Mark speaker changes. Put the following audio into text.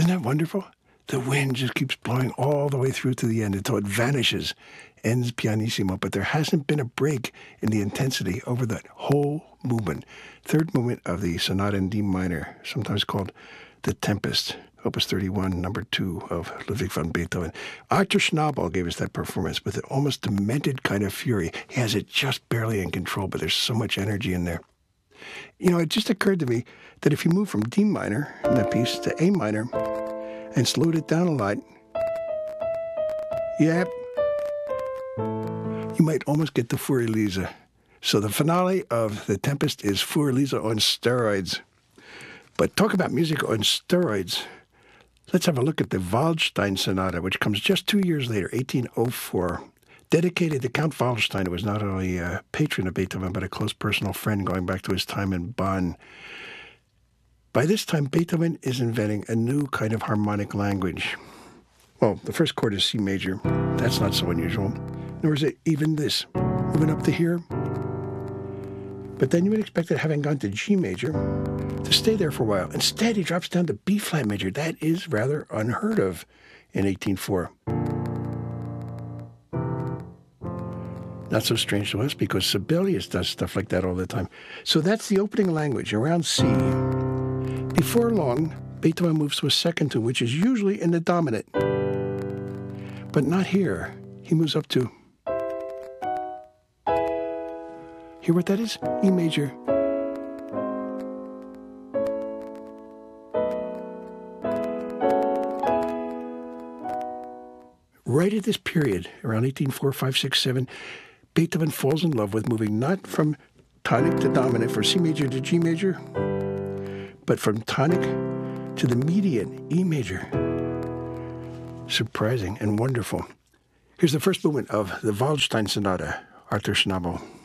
Speaker 1: Isn't that wonderful? The wind just keeps blowing all the way through to the end until it vanishes, ends pianissimo, but there hasn't been a break in the intensity over that whole movement. Third movement of the Sonata in D minor, sometimes called The Tempest, Opus 31, number 2 of Ludwig van Beethoven. Arthur Schnabel gave us that performance with an almost demented kind of fury. He has it just barely in control, but there's so much energy in there. You know, it just occurred to me that if you move from D minor in that piece to A minor and slowed it down a lot, yeah, you might almost get the Für Elise. So the finale of The Tempest is Für Elise on steroids. But talk about music on steroids. Let's have a look at the Waldstein Sonata, which comes just 2 years later, 1804. Dedicated to Count Waldstein, who was not only a patron of Beethoven, but a close personal friend going back to his time in Bonn. By this time, Beethoven is inventing a new kind of harmonic language. Well, the first chord is C major. That's not so unusual. Nor is it even this, moving up to here. But then you would expect it, having gone to G major, to stay there for a while. Instead, he drops down to B flat major. That is rather unheard of in 1804. Not so strange to us because Sibelius does stuff like that all the time. So that's the opening language, around C. Before long, Beethoven moves to a second tune, which is usually in the dominant. But not here. He moves up to... Hear what that is? E major. Right at this period, around 1804, 5, 6, 7, Beethoven falls in love with moving not from tonic to dominant, from C major to G major, but from tonic to the median, E major. Surprising and wonderful. Here's the first movement of the Waldstein Sonata, Arthur Schnabel.